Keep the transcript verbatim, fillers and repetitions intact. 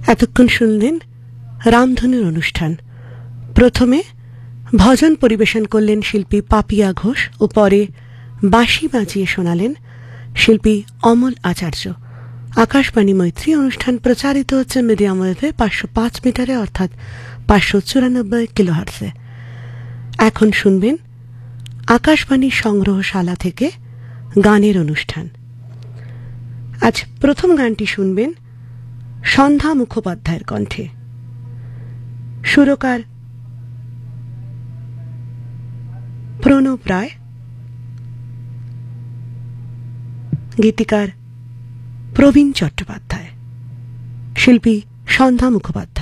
এতক্ষণ শুনলেন রামধনুর অনুষ্ঠান। প্রথমে ভজন পরিবেশন করলেন শিল্পী পাপিয়া ঘোষ ও পরে বাঁশি বাজিয়ে শোনালেন শিল্পী অমল আচার্য। আকাশবাণী মৈত্রী অনুষ্ঠান প্রচারিত হচ্ছে মিডিয়াম ওয়েভে পাঁচশো পাঁচ মিটারে অর্থাৎ পাঁচশো চুরানব্বই কিলোহার্টজে। এখন শুনবেন আকাশবাণী সংগ্রহশালা থেকে গানের অনুষ্ঠান। আজ প্রথম গানটি শুনবেন সন্ধ্যা মুখোপাধ্যায়ের কণ্ঠে। সুরকার প্রণব রায়, গীতিকার প্রবীণ চট্টোপাধ্যায়, শিল্পী সন্ধ্যা মুখোপাধ্যায়।